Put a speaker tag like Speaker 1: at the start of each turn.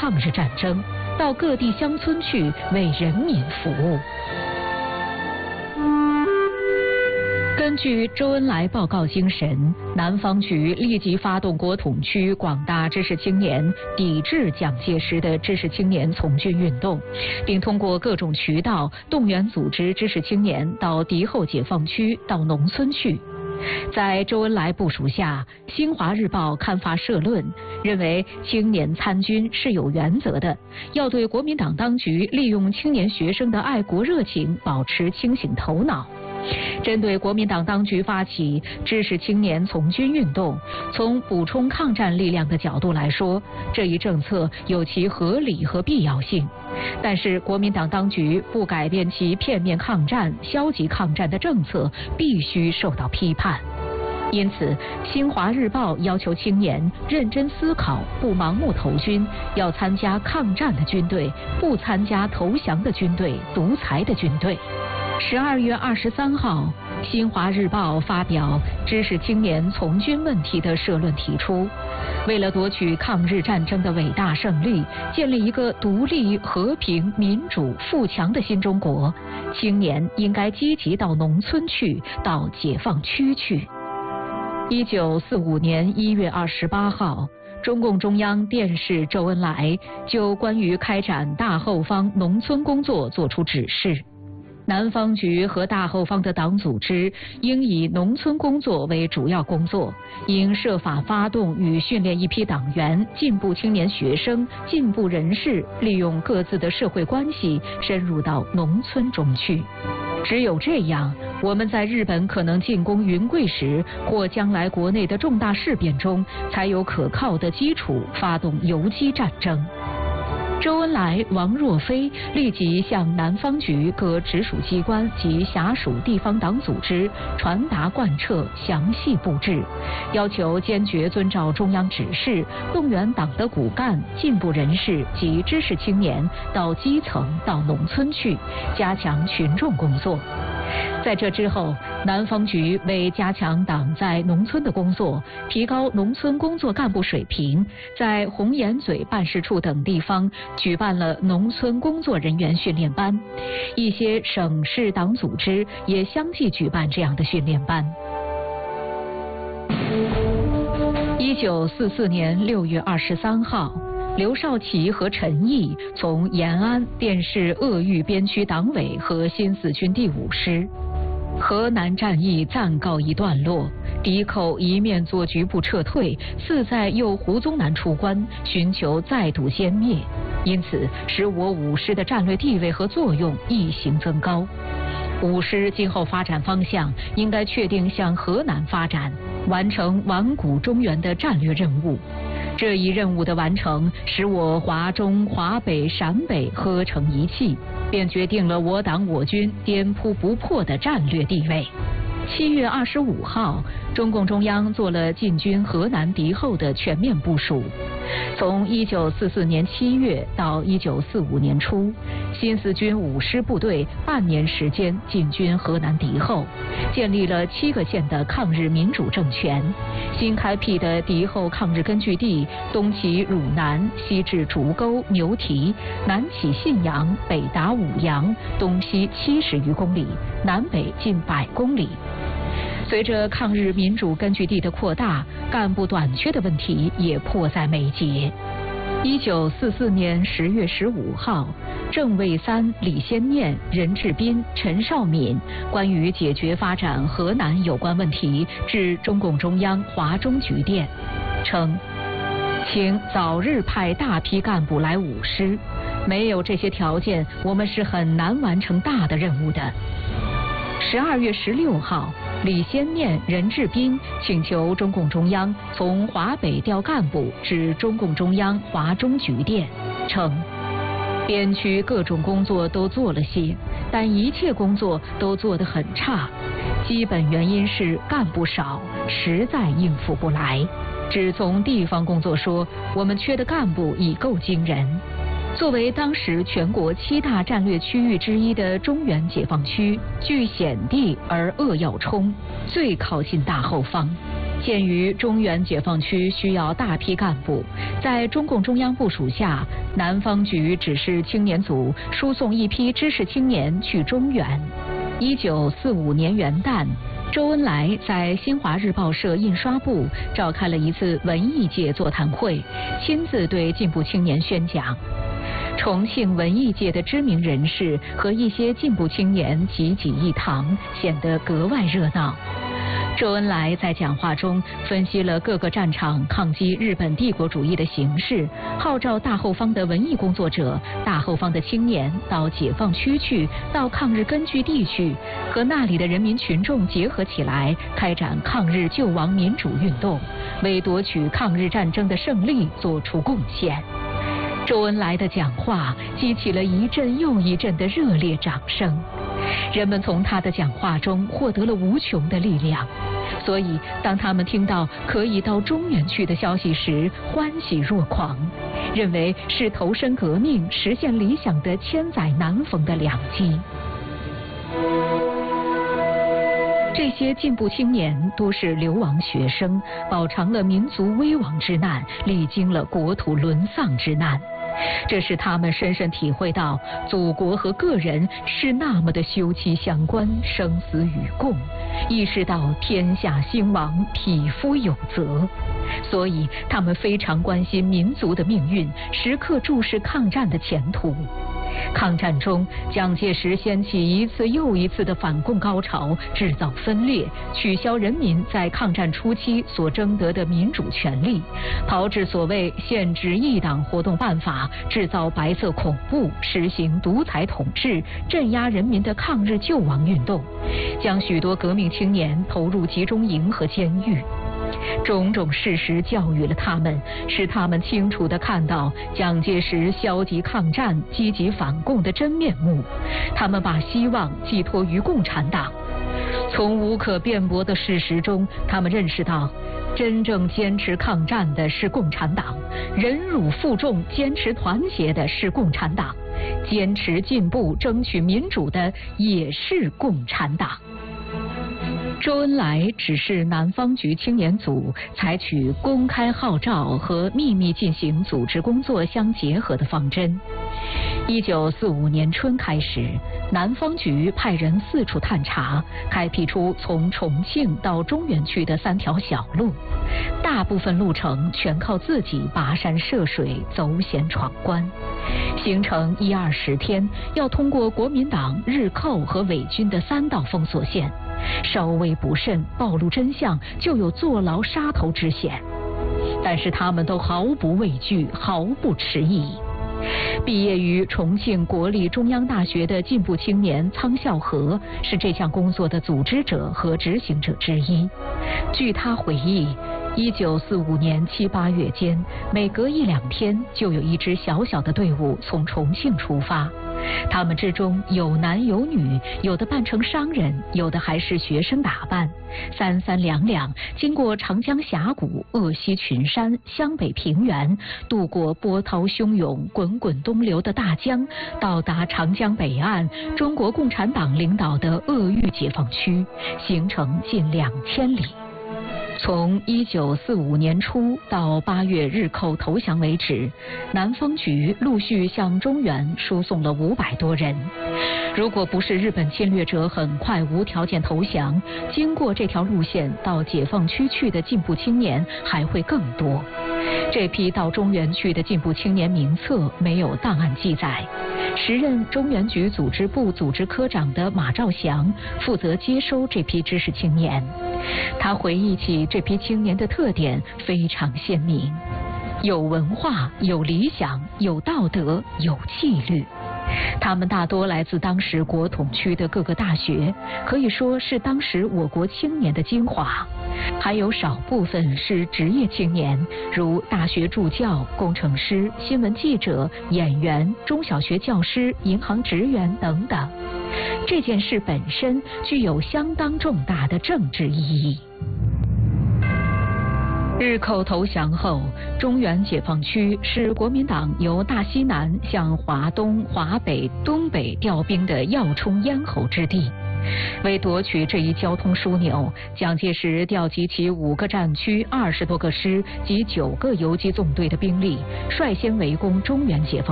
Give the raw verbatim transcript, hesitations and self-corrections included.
Speaker 1: 抗日战争，到各地乡村去为人民服务。根据周恩来报告精神，南方局立即发动国统区广大知识青年抵制蒋介石的知识青年从军运动，并通过各种渠道动员组织知识青年到敌后解放区、到农村去。在周恩来部署下，《新华日报》刊发社论，认为青年参军是有原则的，要对国民党当局利用青年学生的爱国热情保持清醒头脑。针对国民党当局发起知识青年从军运动，从补充抗战力量的角度来说，这一政策有其合理和必要性。但是国民党当局不改变其片面抗战、消极抗战的政策，必须受到批判。因此，《新华日报》要求青年认真思考，不盲目投军，要参加抗战的军队，不参加投降的军队、独裁的军队。十二月二十三号，《新华日报》发表知识青年从军问题的社论，提出，为了夺取抗日战争的伟大胜利，建立一个独立、和平、民主、富强的新中国，青年应该积极到农村去，到解放区去。一九四五年一月二十八号，中共中央电视周恩来就关于开展大后方农村工作作出指示。南方局和大后方的党组织应以农村工作为主要工作，应设法发动与训练一批党员、进步青年学生、进步人士，利用各自的社会关系深入到农村中去。只有这样，我们在日本可能进攻云贵时，或将来国内的重大事变中，才有可靠的基础发动游击战争。周恩来、王若飞立即向南方局各直属机关及辖属地方党组织传达贯彻详细布置，要求坚决遵照中央指示，动员党的骨干、进步人士及知识青年到基层、到农村去，加强群众工作。在这之后，南方局为加强党在农村的工作，提高农村工作干部水平，在红岩嘴办事处等地方举办了农村工作人员训练班，一些省市党组织也相继举办这样的训练班。一九四四年六月二十三号，刘少奇和陈毅从延安电视鄂豫边区党委和新四军第五师。河南战役暂告一段落，敌寇一面做局部撤退，似在诱胡宗南出关，寻求再度歼灭，因此使我五师的战略地位和作用异形增高。五师今后发展方向应该确定向河南发展，完成顽固中原的战略任务。这一任务的完成，使我华中、华北、陕北合成一气，便决定了我党我军颠扑不破的战略地位。七月二十五号，中共中央做了进军河南敌后的全面部署。从一九四四年七月到一九四五年初，新四军五师部队半年时间进军河南敌后，建立了七个县的抗日民主政权。新开辟的敌后抗日根据地，东起汝南，西至竹沟、牛蹄，南起信阳，北达舞阳，东西七十余公里，南北近百公里。随着抗日民主根据地的扩大，干部短缺的问题也迫在眉睫。一九四四年十月十五号，郑卫三、李先念、任志斌、陈少敏关于解决发展河南有关问题致中共中央华中局电，称请早日派大批干部来五师，没有这些条件，我们是很难完成大的任务的。十二月十六号，李先念、任志斌请求中共中央从华北调干部至中共中央华中局电，称边区各种工作都做了些，但一切工作都做得很差，基本原因是干部少，实在应付不来。只从地方工作说，我们缺的干部已够惊人。作为当时全国七大战略区域之一的中原解放区，据险地而扼要冲，最靠近大后方， 鉴于中原解放区需要大批干部，在中共中央部署下，南方局指示青年组输送一批知识青年去中原。一九四五年元旦，周恩来在新华日报社印刷部召开了一次文艺界座谈会，亲自对进步青年宣讲。重庆文艺界的知名人士和一些进步青年济济一堂，显得格外热闹。周恩来在讲话中分析了各个战场抗击日本帝国主义的形势，号召大后方的文艺工作者、大后方的青年到解放区去，到抗日根据地去，和那里的人民群众结合起来，开展抗日救亡民主运动，为夺取抗日战争的胜利做出贡献。周恩来的讲话激起了一阵又一阵的热烈掌声，人们从他的讲话中获得了无穷的力量，所以当他们听到可以到中原去的消息时，欢喜若狂，认为是投身革命、实现理想的千载难逢的良机。这些进步青年都是流亡学生，饱尝了民族危亡之难，历经了国土沦丧之难。这使他们深深体会到祖国和个人是那么的休戚相关、生死与共，意识到天下兴亡，匹夫有责。所以他们非常关心民族的命运，时刻注视抗战的前途。抗战中，蒋介石掀起一次又一次的反共高潮，制造分裂，取消人民在抗战初期所争得的民主权利，炮制所谓限制一党活动办法，制造白色恐怖，实行独裁统治，镇压人民的抗日救亡运动，将许多革命青年投入集中营和监狱。种种事实教育了他们，使他们清楚地看到蒋介石消极抗战、积极反共的真面目。他们把希望寄托于共产党。从无可辩驳的事实中，他们认识到，真正坚持抗战的是共产党，忍辱负重、坚持团结的是共产党，坚持进步、争取民主的也是共产党。周恩来指示南方局青年组采取公开号召和秘密进行组织工作相结合的方针。一九四五年春开始，南方局派人四处探查，开辟出从重庆到中原去的三条小路，大部分路程全靠自己跋山涉水、走险闯关，行程一二十天，要通过国民党日寇和伪军的三道封锁线。稍微不慎暴露真相，就有坐牢杀头之险。但是他们都毫不畏惧，毫不迟疑。毕业于重庆国立中央大学的进步青年苍孝和是这项工作的组织者和执行者之一。据他回忆，一九四五年七八月间，每隔一两天就有一支小小的队伍从重庆出发。他们之中有男有女，有的扮成商人，有的还是学生打扮，三三两两经过长江峡谷、鄂西群山、湘北平原，渡过波涛汹涌、滚滚东流的大江，到达长江北岸中国共产党领导的鄂豫解放区，行程近两千里。从一九四五年初到八月日寇投降为止，南方局陆续向中原输送了五百多人。如果不是日本侵略者很快无条件投降，经过这条路线到解放区去的进步青年还会更多。这批到中原去的进步青年名册没有档案记载。时任中原局组织部组织科长的马兆祥负责接收这批知识青年。他回忆起这批青年的特点非常鲜明：有文化、有理想、有道德、有纪律。他们大多来自当时国统区的各个大学，可以说是当时我国青年的精华。还有少部分是职业青年，如大学助教、工程师、新闻记者、演员、中小学教师、银行职员等等。这件事本身具有相当重大的政治意义。日寇投降后，中原解放区是国民党由大西南向华东、华北、东北调兵的要冲咽喉之地。 为夺取这一交通枢纽，蒋介石调集其五个战区、二十多个师及九个游击纵队的兵力，率先围攻中原解放